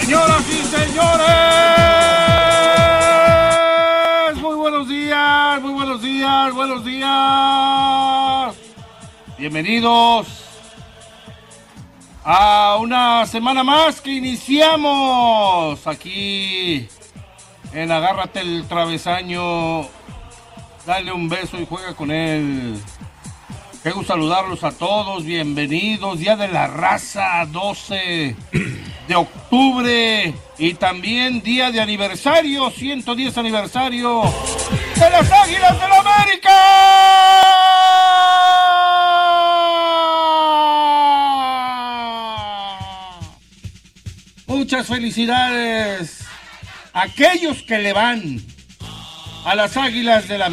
Señoras y señores, muy buenos días, muy buenos días, buenos días. Bienvenidos a una semana más que iniciamos aquí en Agárrate el Travesaño, dale un beso y juega con él. Qué gusto saludarlos a todos, bienvenidos, Día de la Raza, 12 de octubre y también día de aniversario, 110 aniversario de las Águilas del América. Muchas felicidades a aquellos que le van a las Águilas del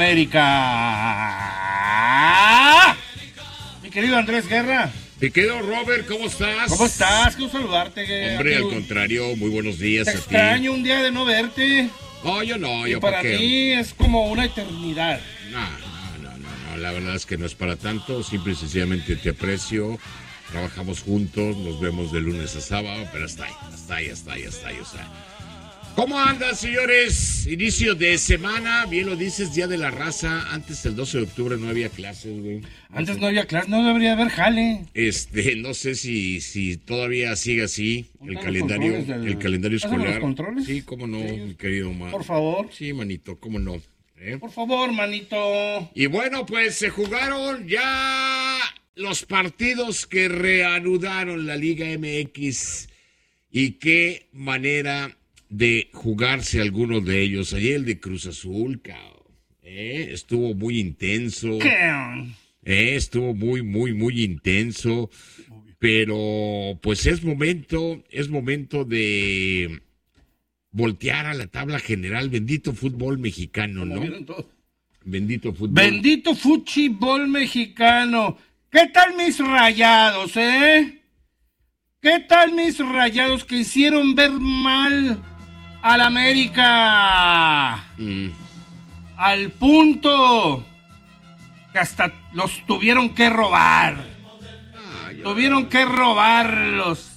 América. Mi querido Andrés Guerra. Mi querido Robert, ¿cómo estás? ¿Cómo estás? Quiero saludarte. Hombre, al contrario, muy buenos días Te a ti. extraño un día de no verte. No, yo no, Y yo para mí es como una eternidad. No, la verdad es que no es para tanto, simple y sencillamente te aprecio, trabajamos juntos, nos vemos de lunes a sábado, pero hasta ahí, o sea. ¿Cómo andan, señores? Inicio de semana, bien lo dices, Día de la Raza. Antes, el 12 de octubre, no había clases, güey. Antes no había clases, no debería haber jale. No sé si todavía sigue así el calendario ¿Los escolar. controles? Sí, cómo no, mi querido Omar. Por favor. Sí, manito, cómo no. Por favor, manito. Y bueno, pues se jugaron ya los partidos que reanudaron la Liga MX. Y qué manera de jugarse algunos de ellos. Ayer el de Cruz Azul, cabrón. Estuvo muy intenso. Estuvo muy intenso. Pero pues es momento de voltear a la tabla general. Bendito fútbol mexicano, ¿no? Bendito fútbol. Bendito fútbol mexicano. ¿Qué tal mis Rayados, ¿Qué tal mis Rayados que hicieron ver mal al América? Al punto que hasta los tuvieron que robar. Tuvieron que robarlos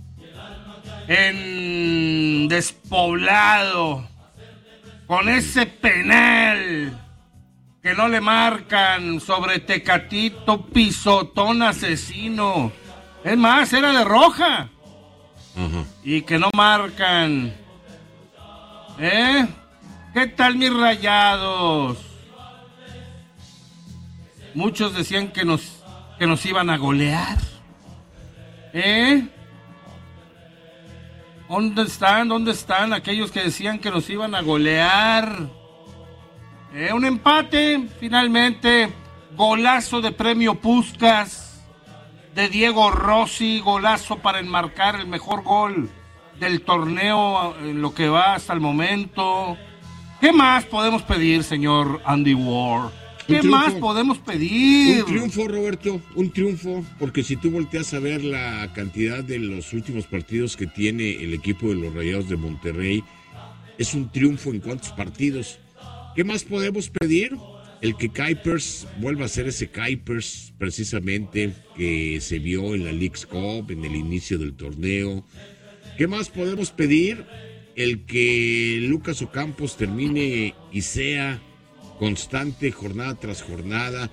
en Despoblado con ese penal que no le marcan sobre Tecatito, pisotón asesino. Es más, era de roja. Ajá. Y que no marcan. ¿Qué tal mis Rayados? Muchos decían que nos iban a golear. ¿Dónde están aquellos que decían que nos iban a golear? Un empate, finalmente. Golazo de premio Puskás de Diego Rossi, golazo para enmarcar el mejor gol del torneo en lo que va hasta el momento. ¿Qué más podemos pedir, señor Andy Ward? ¿Qué más podemos pedir? Un triunfo, Roberto, un triunfo, porque si tú volteas a ver la cantidad de los últimos partidos que tiene el equipo de los Rayados de Monterrey, es un triunfo en cuántos partidos. ¿Qué más podemos pedir? El que Kuipers vuelva a ser ese Kuipers, precisamente, que se vio en la Leagues Cup, en el inicio del torneo. ¿Qué más podemos pedir? El que Lucas Ocampos termine y sea constante jornada tras jornada.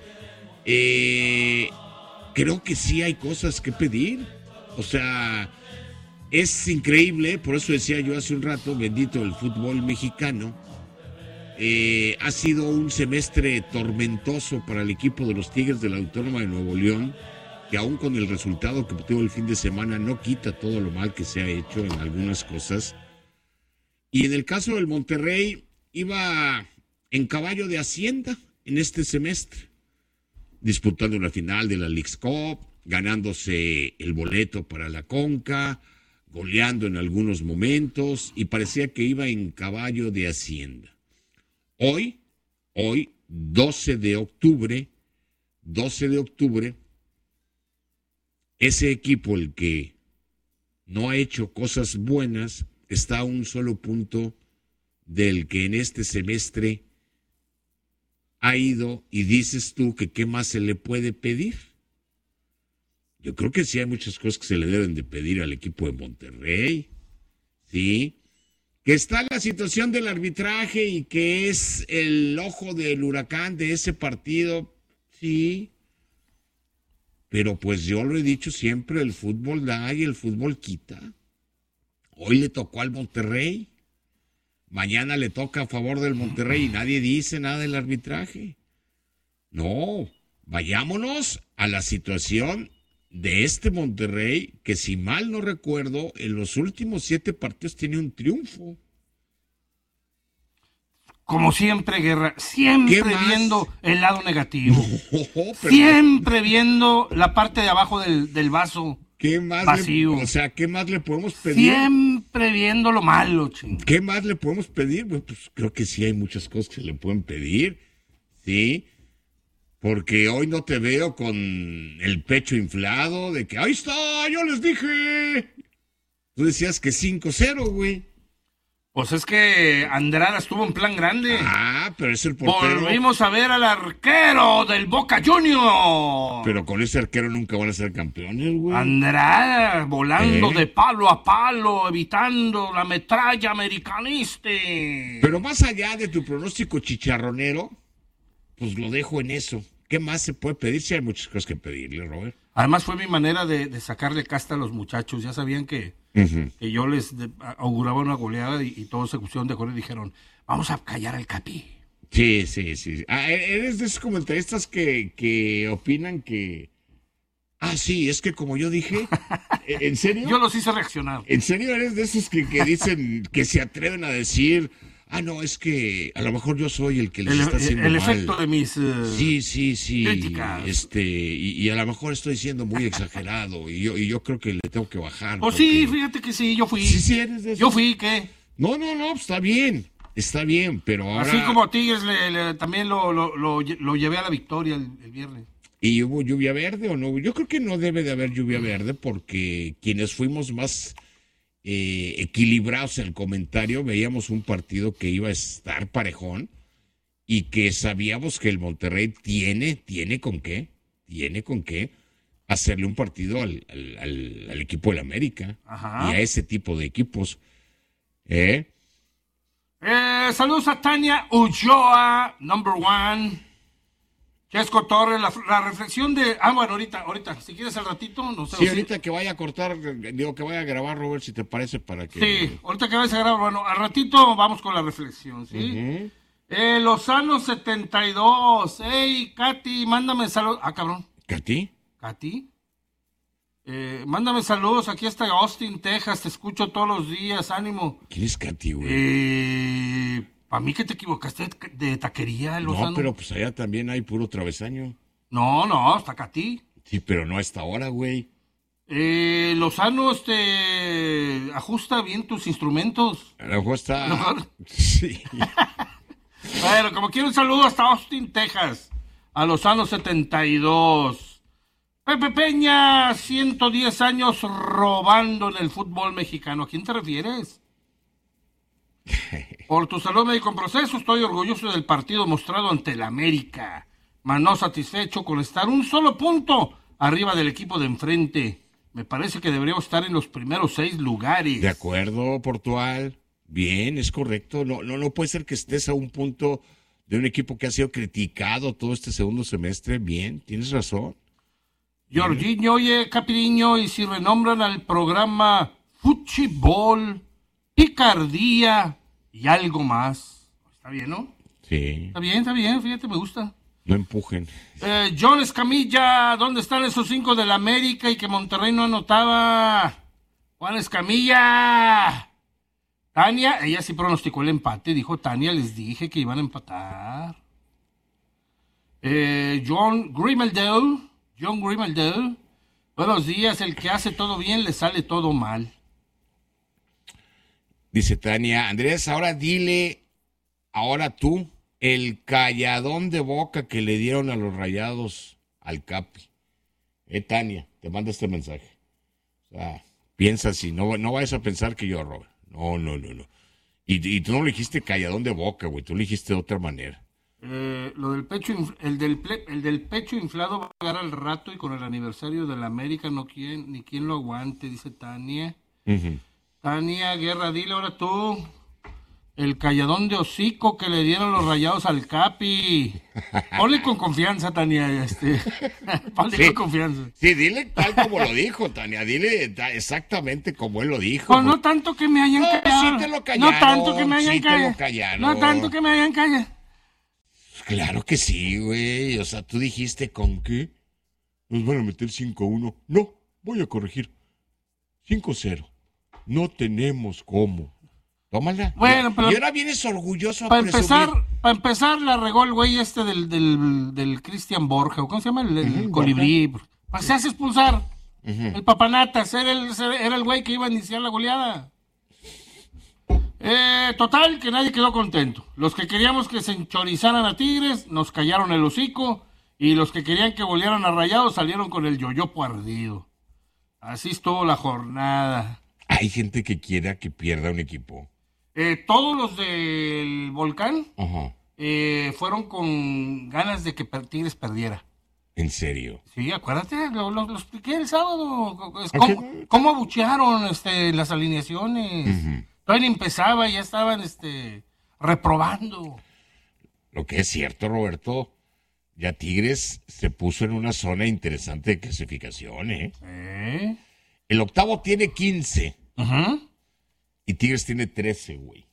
Creo que sí hay cosas que pedir. O sea, es increíble, por eso decía yo hace un rato, bendito el fútbol mexicano. Ha sido un semestre tormentoso para el equipo de los Tigres de la Autónoma de Nuevo León, que aún con el resultado que obtuvo el fin de semana no quita todo lo mal que se ha hecho en algunas cosas. Y en el caso del Monterrey, iba en caballo de Hacienda en este semestre, disputando una final de la Leagues Cup, ganándose el boleto para la Conca, goleando en algunos momentos, y parecía que iba en caballo de Hacienda. Hoy, 12 de octubre, ese equipo, el que no ha hecho cosas buenas, está a un solo punto del que en este semestre ha ido, y dices tú que qué más se le puede pedir. Yo creo que sí hay muchas cosas que se le deben de pedir al equipo de Monterrey. ¿sí? Que está la situación del arbitraje y que es el ojo del huracán de ese partido, sí. Pero pues yo lo he dicho siempre, el fútbol da y el fútbol quita. Hoy le tocó al Monterrey, mañana le toca a favor del Monterrey y nadie dice nada del arbitraje. No, vayámonos a la situación de este Monterrey, que si mal no recuerdo, en los últimos 7 partidos tiene un triunfo. Como siempre, Guerra, siempre viendo el lado negativo. Pero siempre viendo la parte de abajo del vaso ¿qué más vacío. ¿qué más le podemos pedir? Siempre viendo lo malo, ching. ¿Qué más le podemos pedir? Pues creo que sí hay muchas cosas que le pueden pedir, ¿sí? Porque hoy no te veo con el pecho inflado de que ¡ahí está! ¡Yo les dije! Tú decías que 5-0, güey. Pues es que Andrada estuvo en plan grande. Pero es el portero. Volvimos a ver al arquero del Boca Juniors. Pero con ese arquero nunca van a ser campeones, güey. Andrada volando de palo a palo, evitando la metralla americanista. Pero más allá de tu pronóstico chicharronero, pues lo dejo en eso. ¿Qué más se puede pedir? Si hay muchas cosas que pedirle, Robert. Además fue mi manera de sacarle casta a los muchachos. Ya sabían que yo les auguraba una goleada y todos se pusieron de acuerdo y dijeron, vamos a callar al Capi. Sí. Eres de esos comentaristas que opinan que... sí, es que como yo dije, ¿en serio? Yo los hice reaccionar. ¿En serio eres de esos que dicen, que se atreven a decir... no, es que a lo mejor yo soy el que les está haciendo el mal. efecto de mis Sí. críticas. Y a lo mejor estoy siendo muy exagerado y yo creo que le tengo que bajar. Pues sí, fíjate que sí, yo fui. Sí, eres de eso. Yo fui, ¿qué? No, está bien, pero ahora... Así como a Tigres también lo llevé a la victoria el viernes. ¿Y hubo lluvia verde o no? Yo creo que no debe de haber lluvia verde porque quienes fuimos más... equilibrados en el comentario, veíamos un partido que iba a estar parejón y que sabíamos que el Monterrey tiene con qué hacerle un partido al equipo del América. Ajá. Y a ese tipo de equipos. Saludos a Tania Ulloa, number 1. Chesco Torres, la reflexión de... bueno, ahorita, si quieres al ratito, no sé. Sí, ahorita que vaya a cortar, que vaya a grabar, Robert, si te parece, para que... Sí, ahorita que vayas a grabar, bueno, al ratito vamos con la reflexión, ¿sí? Lozano 72, Katy, mándame saludos. Cabrón. ¿Katy? Mándame saludos, aquí hasta Austin, Texas, te escucho todos los días, ánimo. ¿Quién es Katy, güey? Para mí que te equivocaste de taquería, Lozano. No, pero pues allá también hay puro travesaño. No, hasta Katy. Sí, pero no a esta hora, güey. Lozano, ajusta bien tus instrumentos. A lo mejor está... Sí. Bueno, como quiero un saludo hasta Austin, Texas. A Lozano 72. Pepe Peña, 110 años robando en el fútbol mexicano. ¿A quién te refieres? Por tu salud médico en proceso, estoy orgulloso del partido mostrado ante el América. Mas no satisfecho con estar un solo punto arriba del equipo de enfrente. Me parece que deberíamos estar en los primeros 6 lugares. De acuerdo, Portugal. Bien, es correcto. No puede ser que estés a un punto de un equipo que ha sido criticado todo este segundo semestre. Bien, tienes razón. Jorginho, oye, Capiriño, y si renombran al programa Fútbol, Picardía y algo más. Está bien, ¿no? Sí. Está bien, fíjate, me gusta. No empujen. John Escamilla, ¿dónde están esos 5 del América y que Monterrey no anotaba? Juan Escamilla. Tania, ella sí pronosticó el empate, dijo Tania, les dije que iban a empatar. John Grimeldale, buenos días, el que hace todo bien le sale todo mal. Dice Tania, Andrés, ahora tú, el calladón de boca que le dieron a los Rayados al Capi. Tania, te manda este mensaje. O sea, piensa así, no vayas a pensar que yo, Robert. No. Y tú no le dijiste calladón de boca, güey, tú le dijiste de otra manera. Lo del pecho, el del pecho inflado va a llegar al rato y con el aniversario de la América ni quien lo aguante, dice Tania. Tania Guerra, dile ahora tú. El calladón de hocico que le dieron los Rayados al Capi. Ponle con confianza, Tania. Ponle con confianza. Sí, dile tal como lo dijo, Tania. Dile exactamente como él lo dijo. Pues no tanto que me hayan callado. Sí te lo callaron. No tanto que me hayan callado. Callaron. No tanto que me hayan callado. Claro que sí, güey. O sea, tú dijiste, ¿con qué? Nos van a meter 5-1. No, voy a corregir. 5-0. No tenemos cómo. Tómala. Bueno, pero... Y ahora vienes orgulloso a Para presumir. empezar, la regó el güey del Cristian Borja. ¿Cómo se llama? El colibrí. Pues se hace expulsar. El papanatas. Era el güey que iba a iniciar la goleada. Total, que nadie quedó contento. Los que queríamos que se enchorizaran a Tigres, nos callaron el hocico. Y los que querían que golearan a Rayados salieron con el yoyopo ardido. Así estuvo la jornada. Hay gente que quiera que pierda un equipo. Todos los del Volcán Ajá. Fueron con ganas de que Tigres perdiera. ¿En serio? Sí, acuérdate, lo expliqué el sábado. ¿Cómo abuchearon las alineaciones? Todavía ni empezaba y ya estaban reprobando. Lo que es cierto, Roberto, ya Tigres se puso en una zona interesante de clasificación, ¿eh? El octavo tiene 15. Y Tigres tiene 13, güey.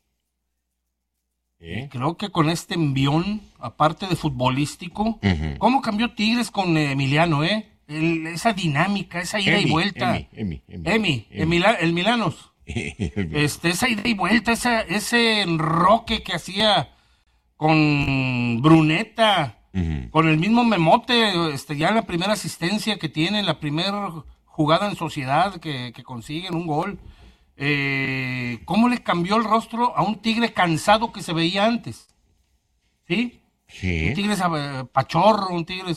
Creo que con este envión, aparte de futbolístico, ¿cómo cambió Tigres con Emiliano, esa dinámica, esa ida y vuelta. El Milanos. Esa ida y vuelta, ese enroque que hacía con Bruneta, con el mismo Memote, ya en la primera asistencia que tiene, en la primera jugada en sociedad que consiguen un gol. ¿Cómo le cambió el rostro a un Tigre cansado que se veía antes? ¿Sí? Sí. Un Tigre pachorro, un Tigre...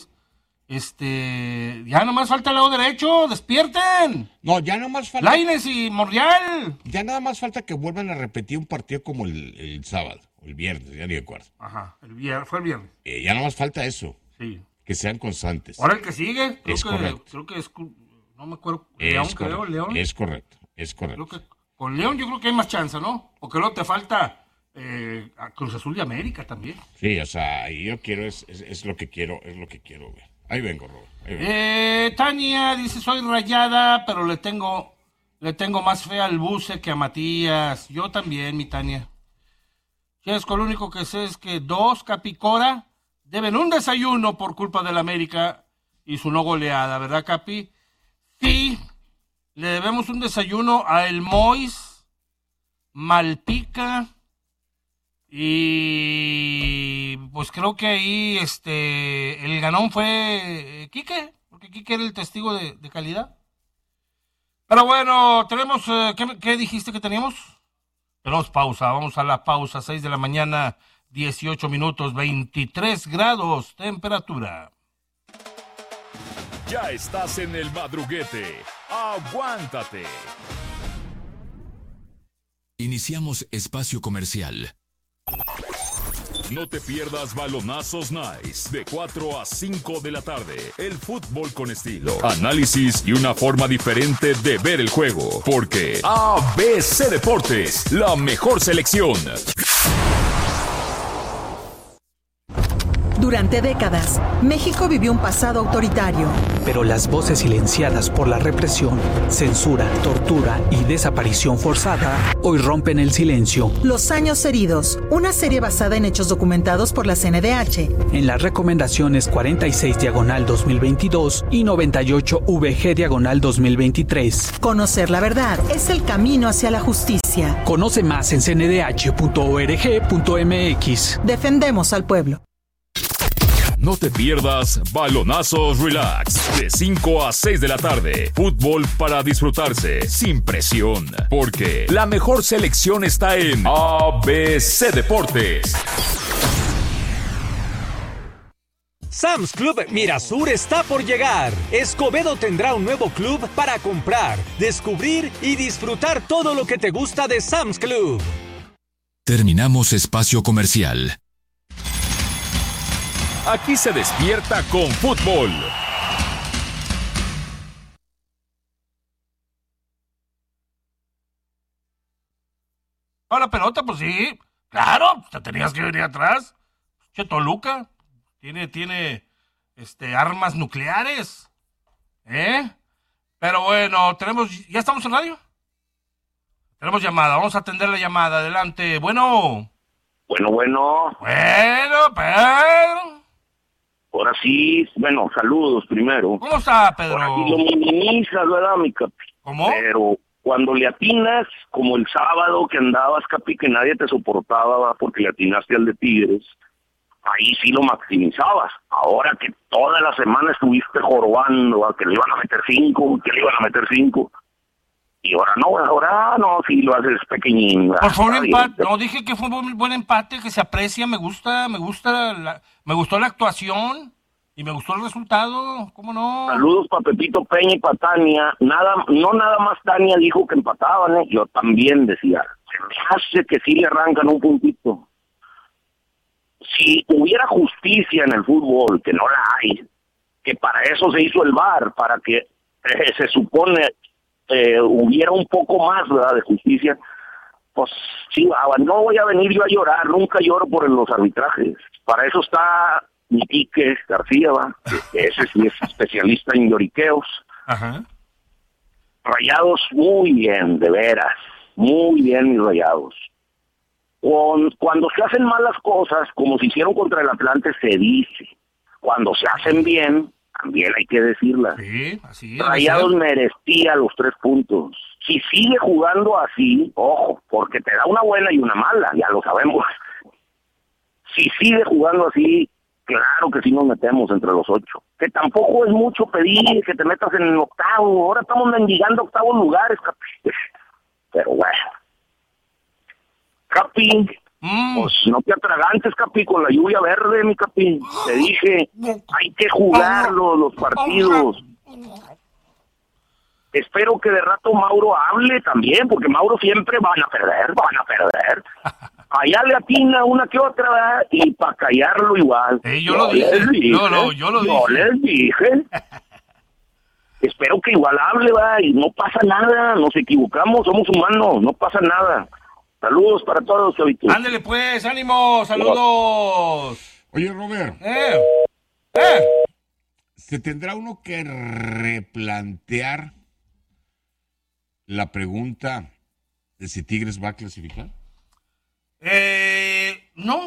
ya nomás falta el lado derecho, ¡despierten! No, ya nomás falta... Lainez y Monreal. Ya nada más falta que vuelvan a repetir un partido como el sábado, o el viernes, ya ni de acuerdo. Ajá, fue el viernes. Ya nada más falta eso. Sí. Que sean constantes. Ahora el que sigue, Creo que es... No me acuerdo. León. Es correcto. Creo que con León yo creo que hay más chance, ¿no? Porque luego te falta a Cruz Azul de América también. Sí, o sea, yo quiero, es lo que quiero, ver. Ahí vengo, Robert. Tania dice, soy rayada, pero le tengo más fe al Buce que a Matías. Yo también, mi Tania. Chesco, lo único que sé es que 2 Capicora deben un desayuno por culpa del América y su no goleada, ¿verdad, Capi? Sí. Le debemos un desayuno a El Mois, Malpica y pues creo que ahí el ganón fue Quique, porque Quique era el testigo de calidad. Pero bueno, tenemos, ¿qué dijiste que teníamos? Tenemos pausa, vamos a la pausa, 6 de la mañana, 18 minutos, 23 grados, temperatura. Ya estás en el madruguete. ¡Aguántate! Iniciamos espacio comercial. No te pierdas Balonazos Nice de 4 a 5 de la tarde. El fútbol con estilo, análisis y una forma diferente de ver el juego. Porque ABC Deportes, la mejor selección. Durante décadas, México vivió un pasado autoritario. Pero las voces silenciadas por la represión, censura, tortura y desaparición forzada hoy rompen el silencio. Los años heridos, una serie basada en hechos documentados por la CNDH. En las recomendaciones 46/2022 y 98VG/2023. Conocer la verdad es el camino hacia la justicia. Conoce más en cndh.org.mx. Defendemos al pueblo. No te pierdas Balonazos Relax de 5 a 6 de la tarde. Fútbol para disfrutarse sin presión. Porque la mejor selección está en ABC Deportes. Sam's Club Mirasur está por llegar. Escobedo tendrá un nuevo club para comprar, descubrir y disfrutar todo lo que te gusta de Sam's Club. Terminamos espacio comercial. Aquí se despierta con fútbol. Para la pelota, pues sí. Claro, te tenías que venir atrás. Che, Toluca tiene armas nucleares. Pero bueno, ¿ya estamos en radio? Tenemos llamada, vamos a atender la llamada. Adelante, bueno. Bueno. Pedro. Ahora sí, bueno, saludos primero. ¿Cómo está, Pedro? Ahora sí lo minimizas, ¿verdad, mi Capi? ¿Cómo? Pero cuando le atinas, como el sábado que andabas, Capi, que nadie te soportaba, ¿va? Porque le atinaste al de Tigres, ahí sí lo maximizabas. Ahora que toda la semana estuviste jorobando, ¿va? Que le iban a meter 5, y ahora no, sí lo haces pequeñín. Por favor, un empate. No, dije que fue un buen empate, que se aprecia, me gustó la actuación y me gustó el resultado, ¿cómo no? Saludos para Pepito Peña y para Tania. Nada más Tania dijo que empataban, ¿eh? Yo también decía, se me hace que sí le arrancan un puntito. Si hubiera justicia en el fútbol, que no la hay, que para eso se hizo el VAR, para que se supone hubiera un poco más, ¿verdad?, de justicia, pues sí, no voy a venir yo a llorar, nunca lloro por los arbitrajes. Para eso está mi Quique García, ¿va? Ese sí es especialista en lloriqueos. Ajá. Rayados muy bien, de veras, muy bien mis Rayados. Cuando se hacen malas cosas, como se hicieron contra el Atlante, se dice. Cuando se hacen bien, también hay que decirla. Sí, así es. Rayados merecía los 3 puntos. Si sigue jugando así, ojo, porque te da una buena y una mala, ya lo sabemos. Si sigue jugando así, claro que sí nos metemos entre los 8. Que tampoco es mucho pedir que te metas en el octavo. Ahora estamos mendigando octavos lugares, Capi. Pero bueno. Capi, pues no te atragantes, Capi, con la lluvia verde, mi Capi. Te dije, hay que jugarlo, los partidos. Espero que de rato Mauro hable también, porque Mauro siempre van a perder. Allá le atina una que otra, ¿verdad? Y para callarlo igual. Yo lo dije. Yo les dije. Espero que igual hable, ¿verdad? Y no pasa nada, nos equivocamos, somos humanos, no pasa nada. Saludos para todos, Chavito. Ándele pues, ánimo, saludos. Oye, Robert. ¿Se tendrá uno que replantear la pregunta de si Tigres va a clasificar? No.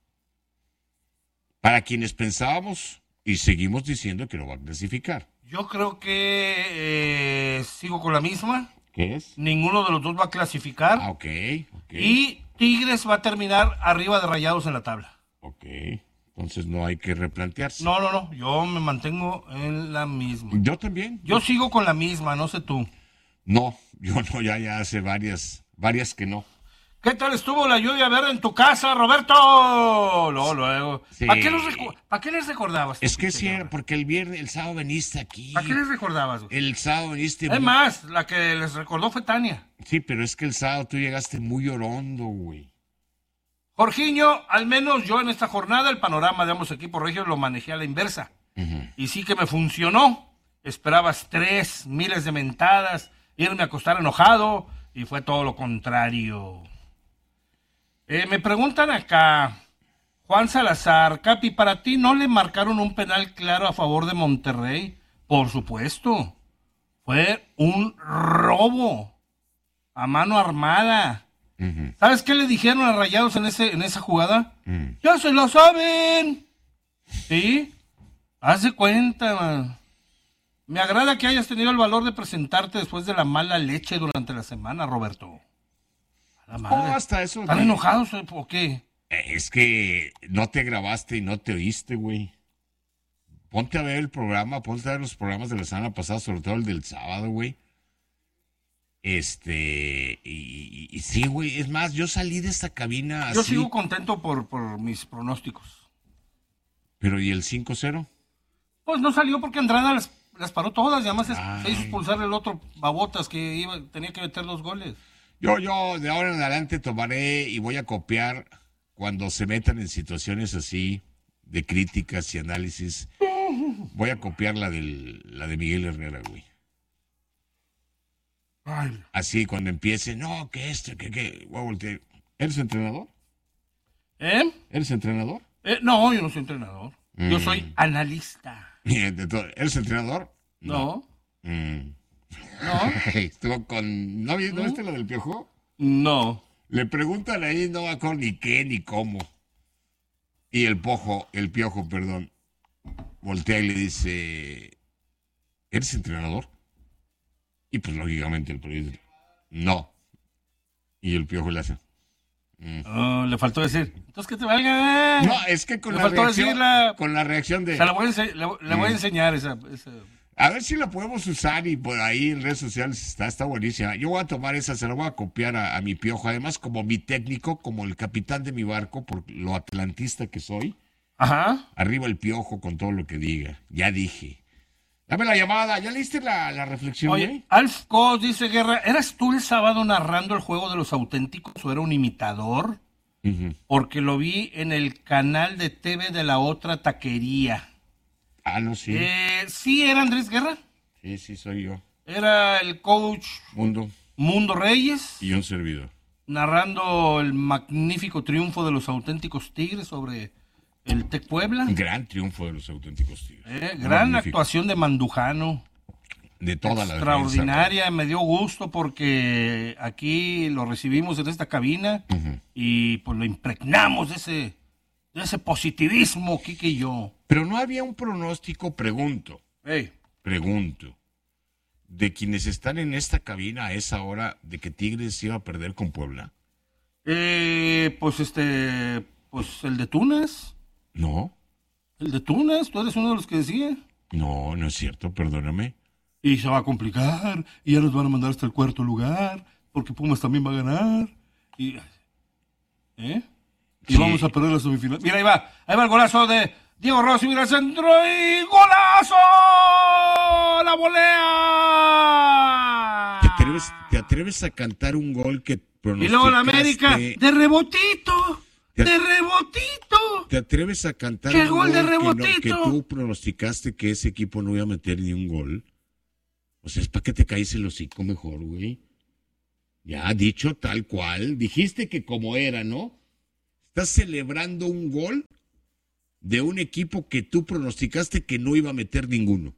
Para quienes pensábamos y seguimos diciendo que no va a clasificar. Yo creo que sigo con la misma. ¿Qué es? Ninguno de los dos va a clasificar. Ok. Y Tigres va a terminar arriba de Rayados en la tabla. Ok. Entonces no hay que replantearse. No. Yo me mantengo en la misma. Yo también. Yo sigo con la misma, no sé tú. No, yo no, ya hace varias que no. ¿Qué tal estuvo la lluvia verde en tu casa, Roberto? Luego. Sí. ¿Para qué les recordabas? Es que sí, porque el sábado veniste aquí. ¿Para qué les recordabas? El sábado veniste... Es más, la que les recordó fue Tania. Sí, pero es que el sábado tú llegaste muy llorondo, güey. Jorginho, al menos yo en esta jornada, el panorama de ambos equipos regios lo manejé a la inversa. Uh-huh. Y sí que me funcionó. Esperabas 3 miles de mentadas, irme a acostar enojado, y fue todo lo contrario. Me preguntan acá, Juan Salazar, Capi, ¿para ti no le marcaron un penal claro a favor de Monterrey? Por supuesto. Fue un robo a mano armada. Uh-huh. ¿Sabes qué le dijeron a Rayados en esa jugada? Uh-huh. ¡Ya se lo saben! ¿Sí? Haz de cuenta, man. Me agrada que hayas tenido el valor de presentarte después de la mala leche durante la semana, Roberto. A la madre. No, hasta eso. ¿Están enojados o qué? Es que no te grabaste y no te oíste, güey. Ponte a ver el programa, ponte a ver los programas de la semana pasada, sobre todo el del sábado, güey. Y sí, güey, es más, yo salí de esta cabina así. Yo sigo contento por mis pronósticos. ¿Pero y el 5-0? Pues no salió porque Andrada las paró todas, y además se hizo expulsar el otro babotas que tenía que meter 2 goles. Yo de ahora en adelante tomaré y voy a copiar cuando se metan en situaciones así de críticas y análisis. Voy a copiar la de Miguel Herrera, güey. Ay. Así cuando empiece, no, que esto, que voy a voltear. ¿Eres entrenador? ¿Eres entrenador? No, yo no soy entrenador. Yo soy analista. ¿Eres entrenador? No. No. Estuvo con... ¿No viste lo del Piojo? No. Le preguntan ahí, no va a acuerdo ni qué ni cómo. Y el Piojo, voltea y le dice, ¿eres entrenador? Y pues lógicamente el periodista, no. Y el Piojo le hace. Le faltó decir, entonces que te valga. No, es que con la reacción de... O sea, le voy a enseñar esa... A ver si la podemos usar y por ahí en redes sociales está buenísima. Yo voy a tomar esa, se la voy a copiar a mi Piojo. Además, como mi técnico, como el capitán de mi barco, por lo atlantista que soy. Ajá. Arriba el Piojo con todo lo que diga. Ya dije. Dame la llamada. ¿Ya leíste la reflexión? Oye, Alf Cos dice, Guerra, ¿eras tú el sábado narrando el juego de los auténticos o era un imitador? Uh-huh. Porque lo vi en el canal de TV de la otra taquería. Ah, no, sí. ¿Sí era Andrés Guerra? Sí, soy yo. Era el coach Mundo Reyes. Y un servidor. Narrando el magnífico triunfo de los auténticos Tigres sobre el Tec Puebla. Gran triunfo de los auténticos Tigres. Gran magnífico. Actuación de Mandujano. De toda la extraordinaria, me dio gusto porque aquí lo recibimos en esta cabina y pues lo impregnamos de ese positivismo, Quique y yo. Pero no había un pronóstico, pregunto, de quienes están en esta cabina a esa hora de que Tigres iba a perder con Puebla. Pues el de Túnez. No. El de Túnez, tú eres uno de los que decía. No es cierto, perdóname. Y se va a complicar, y ya nos van a mandar hasta el cuarto lugar, porque Pumas también va a ganar. Y Sí. Vamos a perder la semifinal. Mira, ahí va el golazo de Diego Rossi, mira el centro y ¡golazo! ¡La volea! ¿Te atreves a cantar un gol que pronosticaste? Y luego la América, de rebotito. ¿Te atreves a cantar un gol de rebotito? Que tú pronosticaste que ese equipo no iba a meter ni un gol? O sea, es para que te caes el hocico mejor, güey. Ya, dicho tal cual. Dijiste que como era, ¿no? Estás celebrando un gol de un equipo que tú pronosticaste que no iba a meter ninguno.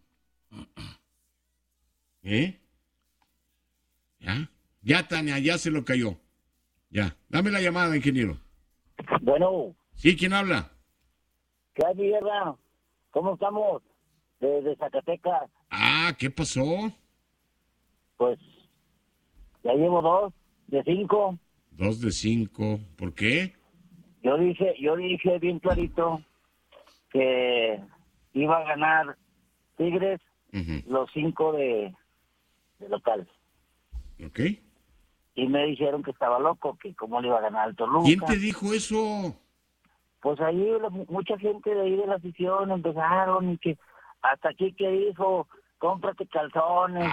Ya, Tania, ya se lo cayó. Ya, dame la llamada, ingeniero. Bueno. Sí, ¿quién habla? ¿Qué hay, Guerra? ¿Cómo estamos? Desde Zacatecas. ¿Qué pasó? Pues, ya llevo 2 de 5. 2 de 5. ¿Por qué? Yo dije bien clarito que iba a ganar Tigres los 5 de local. Ok. Y me dijeron que estaba loco, que cómo le iba a ganar al Toluca. ¿Quién te dijo eso? Pues ahí mucha gente de ahí de la afición empezaron y que hasta aquí que dijo, cómprate calzones.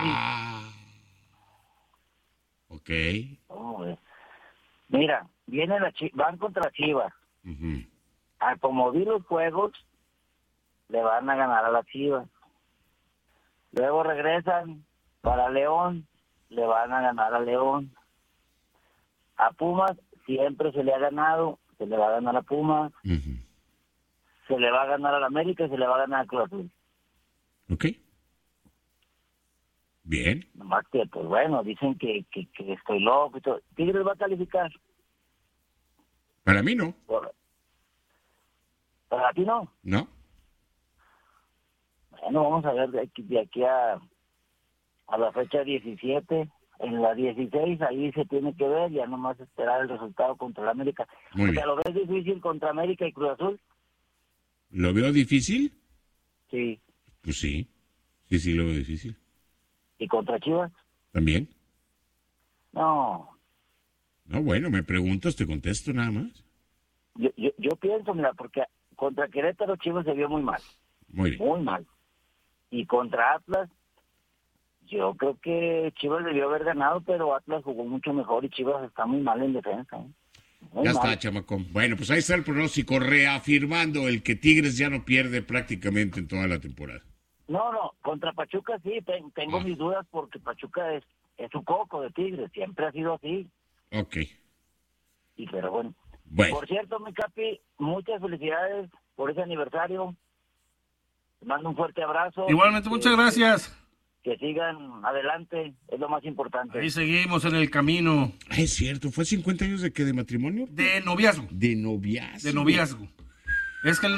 Ok. Mira, van contra Chivas. Como vi los juegos, le van a ganar a las Chivas. Luego regresan para León, le van a ganar a León. A Pumas siempre se le ha ganado, se le va a ganar a Pumas. Se le va a ganar a la América y se le va a ganar a Cruz Azul. Ok. Bien. Nomás que, pues bueno, dicen que estoy loco y todo. ¿Tigres va a calificar? Para mí no. ¿Para ti no? No. Bueno, vamos a ver de aquí a la fecha 17. En la 16 ahí se tiene que ver, ya nomás esperar el resultado contra la América. Muy bien. ¿Lo ves difícil contra América y Cruz Azul? ¿Lo veo difícil? Sí. Pues sí. Sí, lo veo difícil. ¿Y contra Chivas? ¿También? No. No, bueno, me preguntas, te contesto nada más. Yo pienso, mira, porque contra Querétaro Chivas se vio muy mal. Muy bien. Muy mal. Y contra Atlas, yo creo que Chivas debió haber ganado, pero Atlas jugó mucho mejor y Chivas está muy mal en defensa. Ya está, chamacón. Bueno, pues ahí está el pronóstico, reafirmando el que Tigres ya no pierde prácticamente en toda la temporada. No, contra Pachuca sí, tengo mis dudas porque Pachuca es un coco de Tigres, siempre ha sido así. Ok. pero bueno. Bueno. Por cierto, mi Capi, muchas felicidades por ese aniversario. Te mando un fuerte abrazo. Igualmente, muchas gracias. Que sigan adelante, es lo más importante. Ahí seguimos en el camino. Es cierto, ¿fue 50 años de qué? ¿De matrimonio? De noviazgo. De noviazgo. De noviazgo. Es que el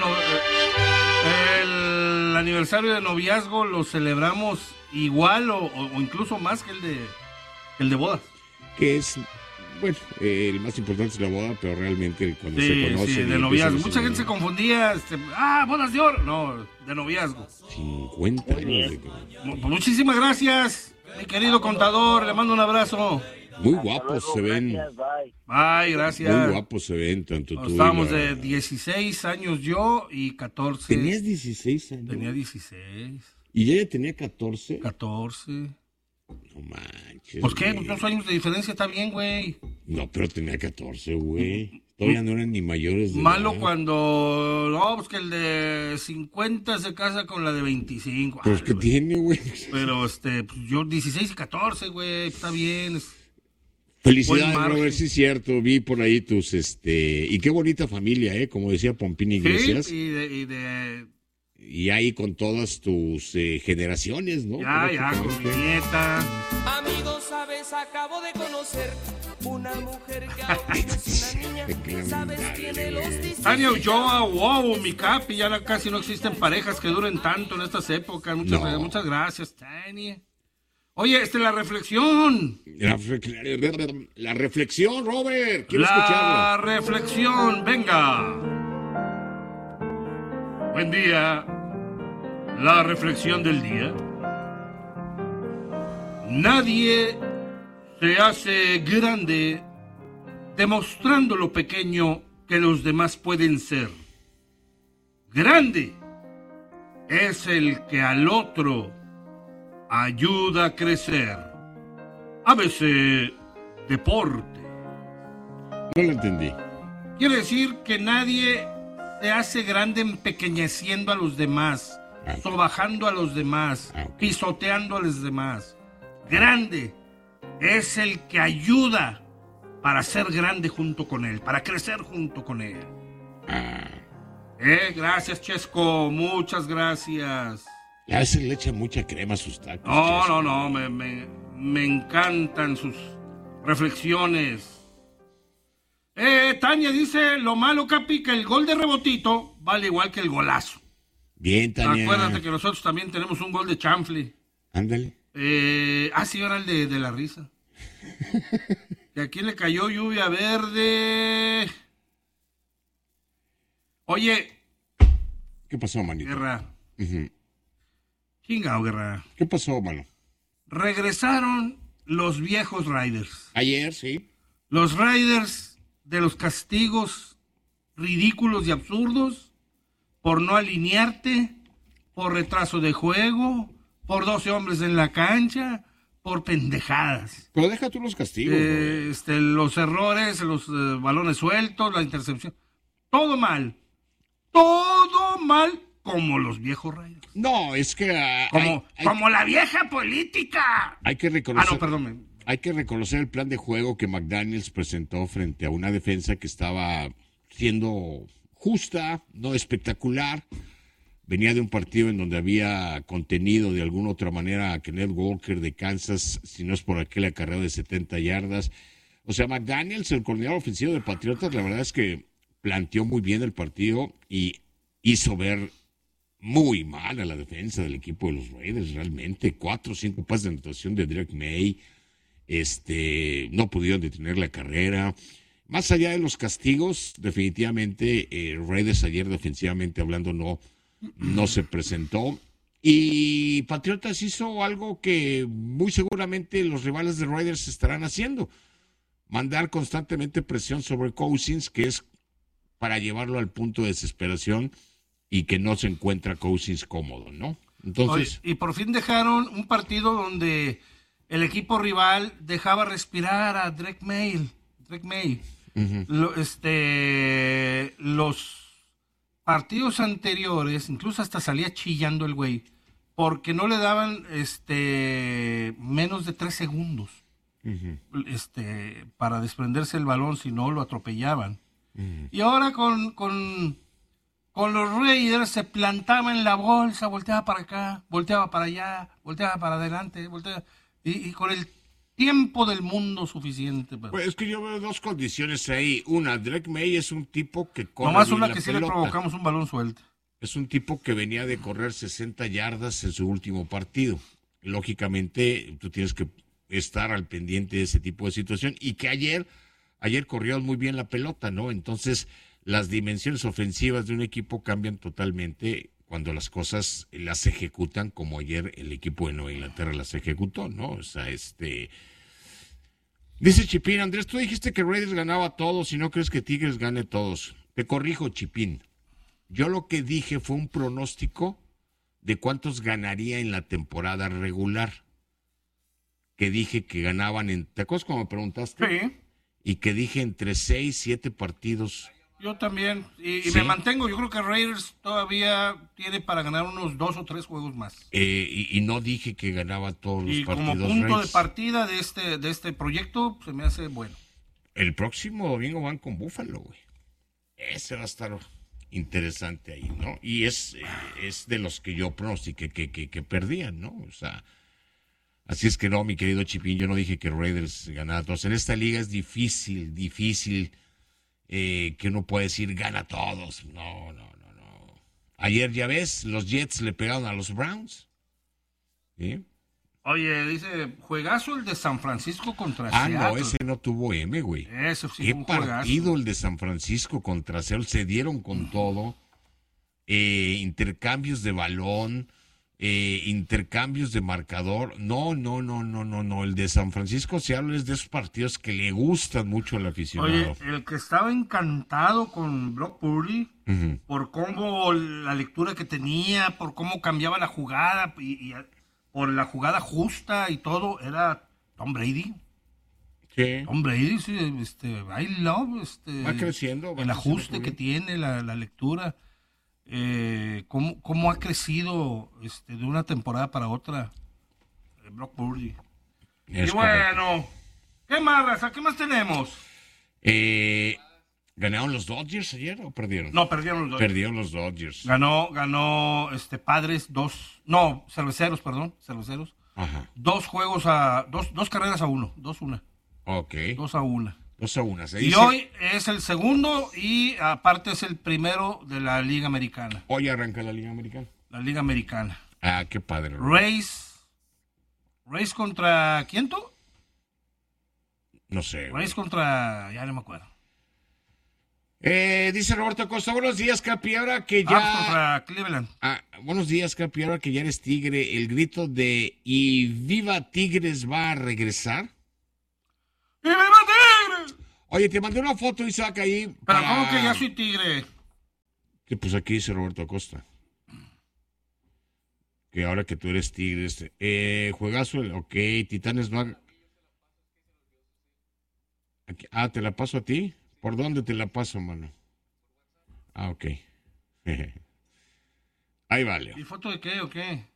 aniversario de noviazgo lo celebramos igual o incluso más que el de bodas. Que es, bueno, el más importante es la boda, pero realmente cuando se conocen... Sí, de noviazgo. Mucha gente se confundía, bodas de oro. No, de noviazgo. 50 años de... Muchísimas gracias, mi querido contador. Le mando un abrazo. Muy guapos se ven. Gracias, bye. Bye, gracias. Muy guapos se ven, tanto tú Estábamos y la... de 16 años yo y 14. ¿Tenías 16 años? Tenía 16. ¿Y ella tenía 14? 14. No manches. ¿Por qué? Güey. Pues 2 años de diferencia está bien, güey. No, pero tenía 14, güey. Todavía no eran ni mayores de Malo edad. cuando... No, pues que el de 50 se casa con la de 25. Pues Ay, que güey. tiene, güey. Pero pues yo 16 y 14, güey, está bien. Felicidades, Buen margen. Robert, sí es cierto. Vi por ahí tus, y qué bonita familia, como decía Pompín Iglesias. Sí, Y ahí con todas tus generaciones, ¿no? ya, con mi nieta. Amigos, sabes, acabo de conocer una mujer que aún no es una niña. Sabes, tiene los 16. Tania Ulloa, wow, mi capi, ya casi no existen parejas que duren tanto en estas épocas. Muchas gracias, Tania. Oye, la reflexión. La reflexión, Robert. Quiero La escucharla. reflexión, venga. Buen día. La reflexión del día. Nadie se hace grande demostrando lo pequeño que los demás pueden ser. Grande es el que al otro ayuda a crecer. ABC Deporte. No lo entendí. Quiere decir que nadie se hace grande empequeñeciendo a los demás, sobajando a los demás, pisoteando a los demás. Grande es el que ayuda para ser grande junto con él, para crecer junto con él. Gracias, Chesco, muchas gracias. A veces le echa mucha crema a sus tacos. No, me encantan sus reflexiones. Tania dice, lo malo, Capi, que el gol de rebotito vale igual que el golazo. Bien, Tania. Acuérdate que nosotros también tenemos un gol de chanfle. Ándale. Sí, era el de la risa. ¿Y a quién le cayó lluvia verde? Oye. ¿Qué pasó, manito? Guerra. Uh-huh. Chingao, Guerra. ¿Qué pasó, mano? Regresaron los viejos Raiders. Ayer, sí. Los Raiders de los castigos ridículos y absurdos por no alinearte, por retraso de juego, por 12 hombres en la cancha, por pendejadas. Pero deja tú los castigos. Los errores, los balones sueltos, la intercepción. Todo mal. Todo mal como los viejos Raiders. No, es que... como la vieja política. Hay que reconocer... no, perdón. Hay que reconocer el plan de juego que McDaniels presentó frente a una defensa que estaba siendo justa, no espectacular. Venía de un partido en donde había contenido de alguna otra manera a Kenneth Walker de Kansas, si no es por aquel acarreo de 70 yardas. O sea, McDaniels, el coordinador ofensivo de Patriotas, la verdad es que planteó muy bien el partido y hizo ver muy mal a la defensa del equipo de los Raiders, realmente. 4 o 5 pases de anotación de Drake May. No pudieron detener la carrera. Más allá de los castigos, definitivamente Raiders ayer defensivamente hablando no se presentó. Y Patriotas hizo algo que muy seguramente los rivales de Raiders estarán haciendo. Mandar constantemente presión sobre Cousins, que es para llevarlo al punto de desesperación y que no se encuentra Cousins cómodo, ¿no? Entonces... Oye, y por fin dejaron un partido donde el equipo rival dejaba respirar a Drake May. Uh-huh. Los partidos anteriores, incluso hasta salía chillando el güey, porque no le daban menos de 3 segundos. para desprenderse el balón, si no lo atropellaban. Y ahora con los Raiders se plantaba en la bolsa, volteaba para acá, volteaba para allá, volteaba para adelante, y con el tiempo del mundo suficiente. Pues es que yo veo dos condiciones ahí. Una, Drake May es un tipo que corre nomás bien una la que sí pelota. le provocamos un balón suelto. Es un tipo que venía de correr 60 yardas en su último partido. Lógicamente, tú tienes que estar al pendiente de ese tipo de situación. Y que ayer corrió muy bien la pelota, ¿no? Entonces, las dimensiones ofensivas de un equipo cambian totalmente cuando las cosas las ejecutan, como ayer el equipo de Nueva Inglaterra las ejecutó, ¿no? O sea, Dice Chipín, Andrés, tú dijiste que Raiders ganaba a todos y no crees que Tigres gane a todos. Te corrijo, Chipín. Yo lo que dije fue un pronóstico de cuántos ganaría en la temporada regular. Que dije que ganaban ¿te acuerdas cuando me preguntaste? Sí. Y que dije entre 6, 7 partidos. Yo también, y ¿Sí? me mantengo. Yo creo que Raiders todavía tiene para ganar unos 2 o 3 juegos más. Y no dije que ganaba todos los Y partidos. como punto Raiders. de partida de este proyecto, se me hace bueno. El próximo domingo van con Búfalo, güey. Ese va a estar interesante ahí, ¿no? Y es de los que yo pronostiqué que perdían, ¿no? O sea, así es que no, mi querido Chipín, yo no dije que Raiders ganara a todos. En esta liga es difícil que uno puede decir gana a todos. No. Ayer, ya ves, los Jets le pegaron a los Browns. ¿Sí? Oye, dice, juegazo el de San Francisco contra No, Seattle. ese no tuvo M, güey. Ese sí Qué fue un juegazo. partido el de San Francisco contra Seattle. Se dieron con todo. Intercambios de balón, intercambios de marcador. No. El de San Francisco Seattle es de esos partidos que le gustan mucho al aficionado. Oye, el que estaba encantado con Brock Purdy, por cómo la lectura que tenía, por cómo cambiaba la jugada y por la jugada justa y todo, era Tom Brady. Sí. Tom Brady, sí, I love, Va creciendo. el ajuste que tiene, la lectura, cómo ha crecido de una temporada para otra Brock Purdy. Es y bueno, ¿qué más, raza? ¿Qué más tenemos? ¿Ganaron los Dodgers ayer o perdieron? No, perdieron los Dodgers. Perdieron los Dodgers. Ganó Padres Cerveceros. Ajá. 2 carreras a 1, 2-1. Ok. 2-1. 2-1. Y hoy es el segundo y aparte es el primero de la Liga Americana. Hoy arranca la Liga Americana. La Liga Americana. Ah, qué padre. Rays contra ¿quién tú? No sé. Rays contra, ya no me acuerdo. Dice Roberto Costa, buenos días, Capi, ahora que ya... contra Cleveland. Buenos días, Capi, ahora que ya eres Tigre, el grito de "y viva Tigres" va a regresar. ¡Y viva Tigres! Oye, te mandé una foto, Isaac, ahí. Pero ¿cómo que ya soy Tigre? Que pues aquí dice Roberto Costa. Que ahora que tú eres Tigre, juegazo, ok, Titanes no haga... Aquí, ¿te la paso a ti? ¿Por dónde te la paso, mano? Ok. Ahí vale. ¿Y foto de qué o qué?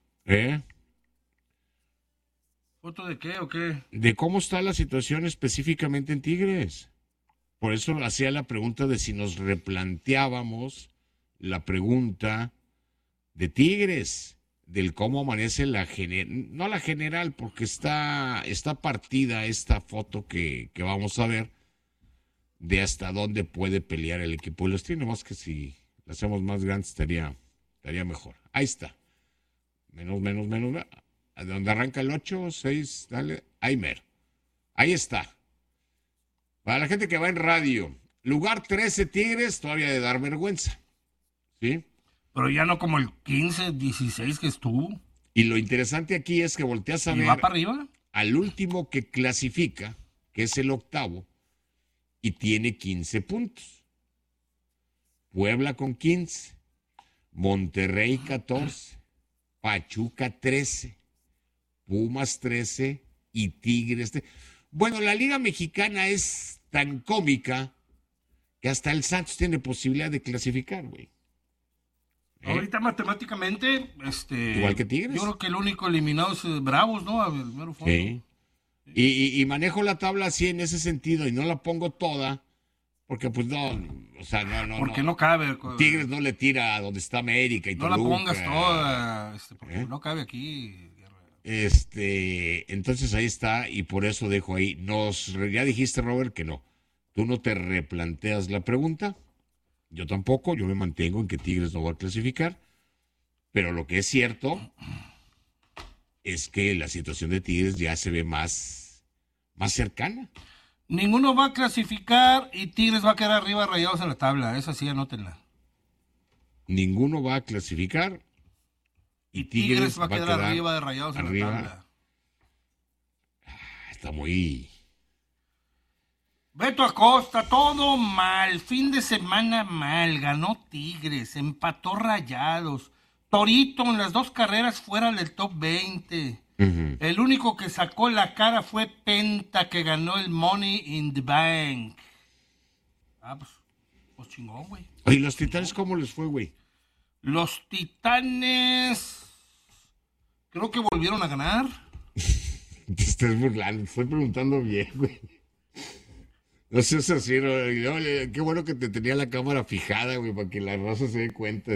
¿Foto de qué o qué? De cómo está la situación específicamente en Tigres. Por eso hacía la pregunta de si nos replanteábamos la pregunta de Tigres, del cómo amanece no la general, porque está partida esta foto que vamos a ver, de hasta dónde puede pelear el equipo de los Tigres, más que si la hacemos más grande estaría mejor. Ahí está. Menos. ¿A dónde arranca el 8, 6? Dale. Ahí está. Para la gente que va en radio, lugar 13 Tigres, todavía de dar vergüenza. ¿Sí? Pero ya no como el 15, 16 que estuvo. Y lo interesante aquí es que volteas a ver va para arriba al último que clasifica, que es el 8º, y tiene 15 puntos. Puebla con 15, Monterrey 14, Pachuca 13, Pumas 13 y Tigres 13. Bueno, la Liga Mexicana es tan cómica que hasta el Santos tiene posibilidad de clasificar, güey. Ahorita matemáticamente, igual que Tigres. Yo creo que el único eliminado es Bravos, ¿no? A ver, sí. Y manejo la tabla así en ese sentido y no la pongo toda porque pues no, o sea, no. Porque no cabe. Tigres no le tira a donde está América y no Toluca. la pongas toda, porque no cabe aquí. Entonces ahí está y por eso dejo ahí. Ya dijiste, Robert, que no. Tú no te replanteas la pregunta. Yo tampoco. Yo me mantengo en que Tigres no va a clasificar. Pero lo que es cierto es que la situación de Tigres ya se ve más cercana. Ninguno va a clasificar y Tigres va a quedar arriba Rayados en la tabla. Esa sí, anótenla. Ninguno va a clasificar y Tigres va a quedar arriba de Rayados en la tabla. Está muy... Beto Acosta, todo mal. Fin de semana mal. Ganó Tigres, empató Rayados. Torito en las 2 carreras fuera del top 20. Uh-huh. El único que sacó la cara fue Penta, que ganó el Money in the Bank. Pues chingón, güey. ¿Y los Titanes cómo les fue, güey? Los Titanes creo que volvieron a ganar. Te estás burlando, te estoy preguntando bien, güey. No seas así, no. Oye, qué bueno que te tenía la cámara fijada, güey, para que la raza se dé cuenta,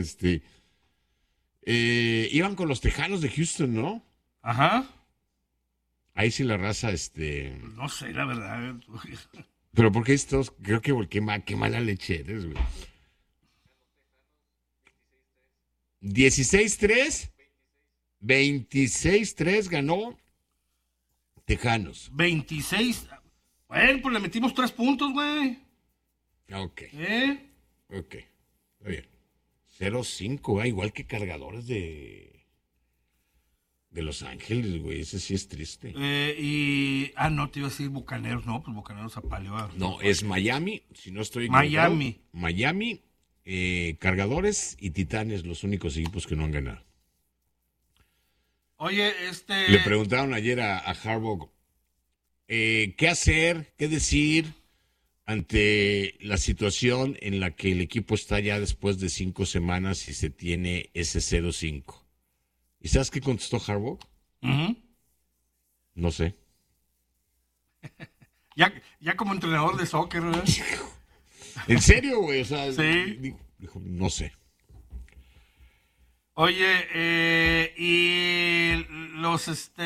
iban con los Tejanos de Houston, ¿no? Ajá. Ahí sí la raza, No sé, la verdad. Pero porque estos, creo que qué mala leche eres, güey. 16-3, 26-3 ganó Tejanos. 26. Bueno, pues le metimos 3 puntos, güey. Ok. Ok, está bien. 0-5, igual que Cargadores de Los Ángeles, güey. Ese sí es triste. No, te iba a decir Bucaneros. No, pues Bucaneros apaleó. No, es Miami, si no estoy equivocado. Miami, Cargadores y Titanes, los únicos equipos que no han ganado. Oye, Le preguntaron ayer a Harbaugh qué hacer, qué decir ante la situación en la que el equipo está ya después de 5 semanas y se tiene ese 0-5. ¿Y sabes qué contestó Harbaugh? Uh-huh. No sé. ya como entrenador de soccer, ¿verdad? ¿En serio, güey? O sea, sí. Dijo, no sé. Oye, y los,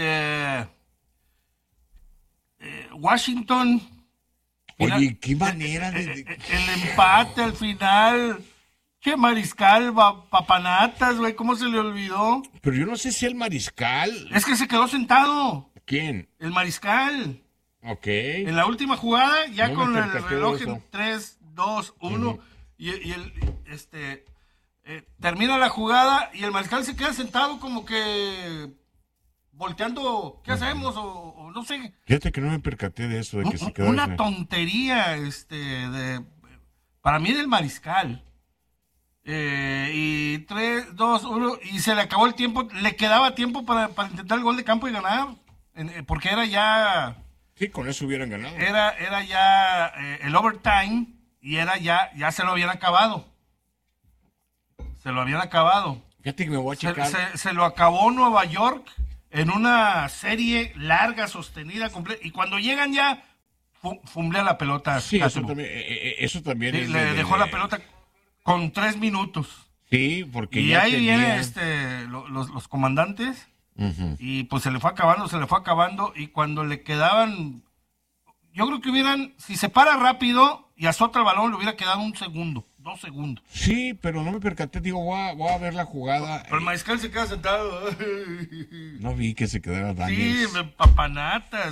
Washington. Oye, qué manera el empate al final. Che, Mariscal, papanatas, güey, ¿cómo se le olvidó? Pero yo no sé si el Mariscal... Es que se quedó sentado. ¿Quién? El Mariscal. Ok. En la última jugada, ya no con el reloj en 3, 2, 1, uh-huh. y el, termina la jugada y el Mariscal se queda sentado como que volteando, ¿qué hacemos? O no sé. Fíjate que no me percaté de eso, de que se quedó... Una tontería, para mí del Mariscal. Y 3, 2, 1, y se le acabó el tiempo, le quedaba tiempo para intentar el gol de campo y ganar, porque era ya... Sí, con eso hubieran ganado. Era ya el overtime, y ya se lo habían acabado. Fíjate que me voy a checar. Se lo acabó Nueva York en una serie larga, sostenida, completa, y cuando llegan ya, fumblea la pelota. Sí, eso también sí, le dejó la pelota con 3 minutos. Sí, porque y ahí vienen los comandantes, uh-huh. Y pues se le fue acabando, y cuando le quedaban, yo creo que si se para rápido y azota el balón, le hubiera quedado 1 segundo, 2 segundos. Sí, pero no me percaté, digo, voy a ver la jugada. Pero el Mariscal se queda sentado. No vi que se quedara Sí, Daniels. papanatas.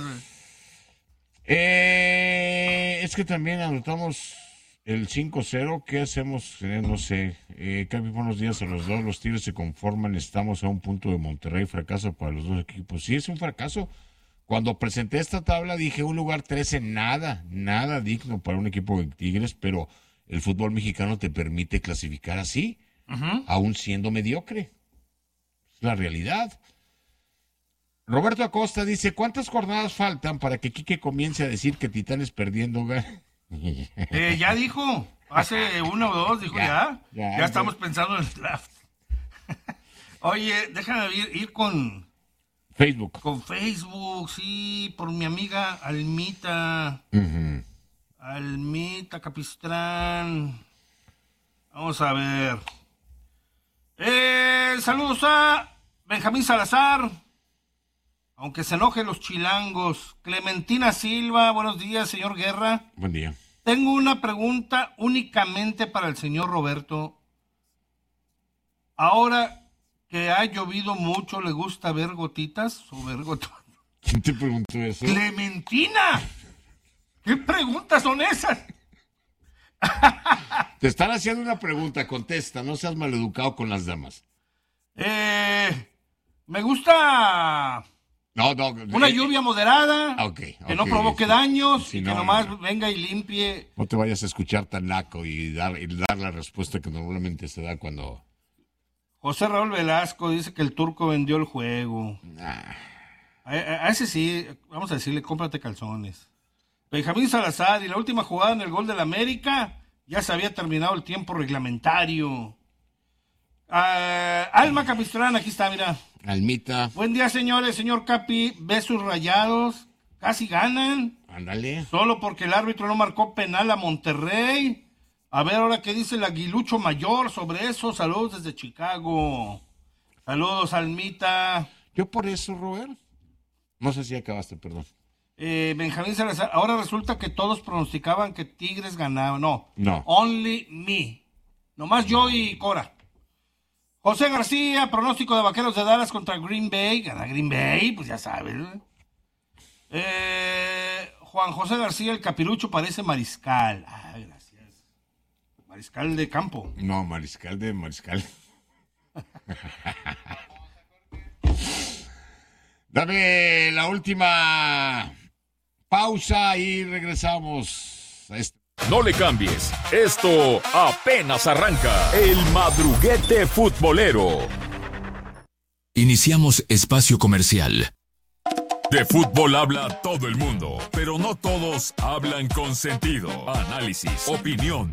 Es que también anotamos el 5-0, ¿qué hacemos? No sé. Capi, buenos días a los dos. Los Tigres se conforman, estamos a un punto de Monterrey. Fracaso para los dos equipos. Sí, es un fracaso. Cuando presenté esta tabla dije un lugar 13, nada digno para un equipo de Tigres, pero el fútbol mexicano te permite clasificar así, uh-huh. Aún siendo mediocre. Es la realidad. Roberto Acosta dice, ¿cuántas jornadas faltan para que Quique comience a decir que Titanes perdiendo gana? Ya dijo, hace 1 o 2, dijo ya estamos pensando en el draft. Oye, déjame ir con Facebook. Con Facebook, sí, por mi amiga Almita. Almita Capistrán. Vamos a ver. Saludos a Benjamín Salazar. Aunque se enojen los chilangos. Clementina Silva, buenos días, señor Guerra. Buen día. Tengo una pregunta únicamente para el señor Roberto. Ahora que ha llovido mucho, ¿le gusta ver gotitas o ver gototas? ¿Quién te preguntó eso? ¡Clementina! ¿Qué preguntas son esas? Te están haciendo una pregunta, contesta, no seas maleducado con las damas. Me gusta una lluvia moderada, que no provoque daños, y que nomás venga y limpie. No te vayas a escuchar tan naco y dar la respuesta que normalmente se da cuando... José Raúl Velasco dice que el turco vendió el juego. A ese sí, vamos a decirle, cómprate calzones. Benjamín Salazar, y la última jugada en el gol del América, ya se había terminado el tiempo reglamentario. Alma Capistrán, aquí está, mira. Almita. Buen día, señores. Señor Capi, ve sus Rayados. Casi ganan. Ándale. Solo porque el árbitro no marcó penal a Monterrey. A ver ahora qué dice el aguilucho mayor sobre eso. Saludos desde Chicago. Saludos, Almita. Yo por eso, Robert. No sé si acabaste, perdón. Benjamín Salazar, ahora resulta que todos pronosticaban que Tigres ganaba. No. Only me. Nomás yo y Cora. José García, pronóstico de Vaqueros de Dallas contra Green Bay. Gana Green Bay, pues ya sabes. Juan José García, el capirucho parece mariscal. Gracias. Mariscal de campo. No, mariscal de mariscal. Dame la última pausa y regresamos a este. No le cambies, esto apenas arranca. El madruguete futbolero. Iniciamos espacio comercial. De fútbol habla todo el mundo, pero no todos hablan con sentido. Análisis, opinión